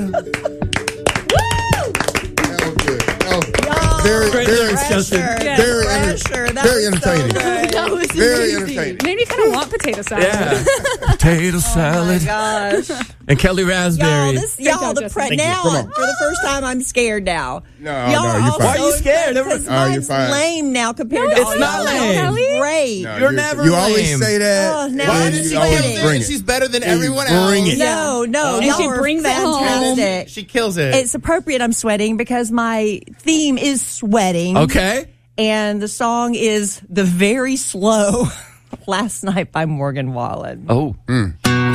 Very entertaining. Very entertaining. Made me kind of want potato salad. Yeah. Potato salad. Oh my gosh. And Kelly Raspberry. Now, for the first time, I'm scared now. No, you're fine. Why are you scared? Because mine's lame now compared to it's not lame. Great. No, You're never You lame. always say that. Oh, now Why I'm did you sweating. always bring it? She's better than everyone else. Bring it. No. And Y'all she are brings it home. fantastic. She kills it. It's appropriate I'm sweating because my theme is sweating. Okay. And the song is The Very Slow Last Night by Morgan Wallen. Oh.